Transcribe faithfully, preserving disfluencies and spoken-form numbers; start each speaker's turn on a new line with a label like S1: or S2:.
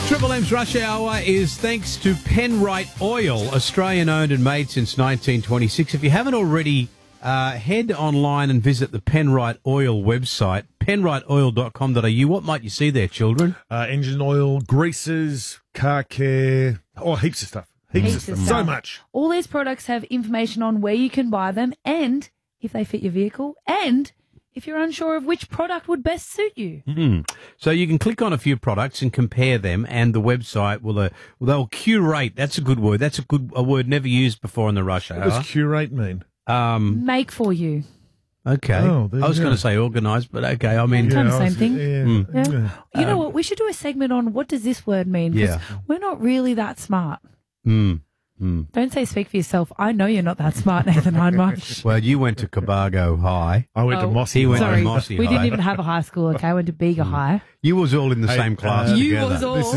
S1: Triple M's Rush Hour is thanks to Penrite Oil, Australian-owned and made since nineteen twenty-six. If you haven't already, uh, head online and visit the Penrite Oil website, penrite oil dot com dot a u. What might you see there, children?
S2: Uh, engine oil, greases, car care, oh, heaps of stuff. Heaps,
S3: Heaps
S2: of stuff.
S3: of
S2: So
S3: stuff.
S2: much.
S3: All these products have information on where you can buy them and if they fit your vehicle and if you're unsure of which product would best suit you.
S1: Mm. So you can click on a few products and compare them, and the website will uh, they'll curate. That's a good word. That's a good a word never used before in the Rush Hour.
S2: What does curate mean?
S1: Um,
S3: Make for you.
S1: okay.
S2: Oh, there
S1: I was
S2: you
S1: going
S2: go.
S1: to say organised, but okay. I mean,
S3: Kind of
S2: I
S3: same
S2: was-
S3: thing.
S2: Yeah.
S1: Mm.
S3: Yeah.
S2: yeah.
S3: You know
S1: Um,
S3: what? We should do a segment on what does this word mean? 'Cause
S1: Yeah.
S3: we're not really that smart.
S1: mm, mm.
S3: Don't say speak for yourself. I know you're not that smart, Nathan Hindmarsh.
S1: Well, you went to Cabargo High.
S2: I went
S3: Oh.
S2: to Mossy.
S1: He went
S2: High.
S1: to
S3: Sorry,
S1: Mossy
S3: we
S1: High.
S3: didn't even have a high school, okay? I went to Bega High.
S1: You was all in the
S2: Hey,
S1: same class
S2: uh,
S3: You
S1: together.
S3: was all-
S2: This